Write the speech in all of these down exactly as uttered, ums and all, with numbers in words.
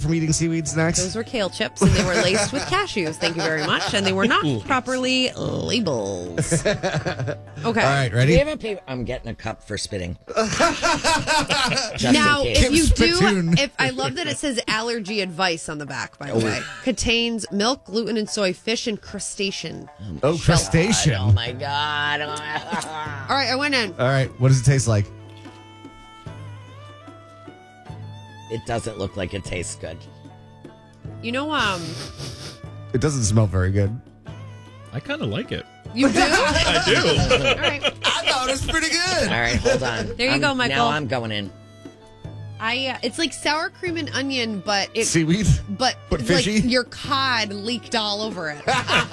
from eating seaweed snacks? Those were kale chips, and they were laced with cashews. Thank you very much. And they were not properly labeled. Okay. All right, Do ready? we have a paper? I'm getting a cup for spitting. Just Now, in case. if you Spittoon. do, if I love that it says allergy advice on the back, by the way. Contains milk, gluten, and soy, fish, and crustacean. Oh, crustacean. Oh my god. All right, I went in. All right, what does it taste like? It doesn't look like it tastes good. You know, um, It doesn't smell very good. I kind of like it. you do? All I do. right. I thought it was pretty good. All right, hold on. There you I'm- go, Michael. Now I'm going in. I uh, it's like sour cream and onion, but it Seaweed? but, But like fishy? your cod leaked all over it.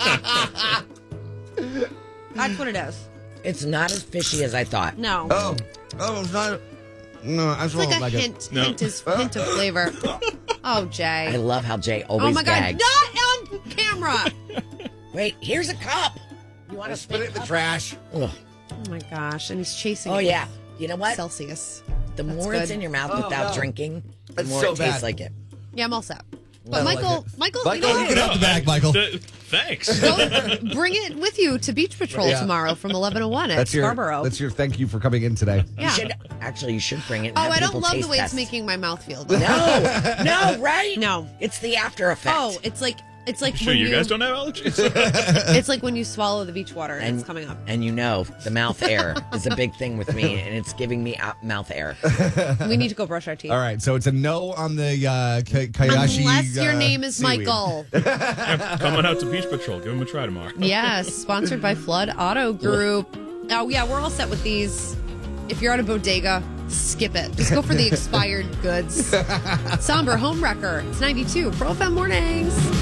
That's what it is. It's not as fishy as I thought. No. Oh. Oh, it's not. No, I It's like swallowed a like hint, it. No. hint, is, hint of flavor. Oh, Jay. I love how Jay always Oh my God! gags. Not on camera. Wait, here's a cup. You want to Spit it in the trash. Ugh. Oh my gosh! And he's chasing. Oh it yeah. with You know what? Celsius. The That's more good. it's in your mouth Oh, without no. drinking, the That's more so it tastes bad. like it. Yeah, I'm all set. I But like Michael, it. Michael, Michael, you know you can what? have the bag, Michael. Th- thanks. Go bring it with you to Beach Patrol Yeah. tomorrow from eleven to one at That's your, Scarborough. that's your thank you for coming in today. yeah. You should actually you should bring it. And Oh, have I don't people love the taste way test. it's making my mouth feel. No, no, right? No. It's the after effect. Oh, it's like it's like Sure, when you guys don't have allergies? It's like when you swallow the beach water and, and it's coming up. And you know, the mouth air is a big thing with me, and it's giving me out mouth air. We need to go brush our teeth. All right, so it's a no on the uh, K- Kayashi. Unless your uh, name is seaweed. Michael. Coming out to Beach Patrol. Give them a try tomorrow. Yes, sponsored by Flood Auto Group. Oh, yeah, we're all set with these. If you're at a bodega, skip it. Just go for the expired goods. Somber Home Wrecker. It's ninety-two. Pro F M Mornings.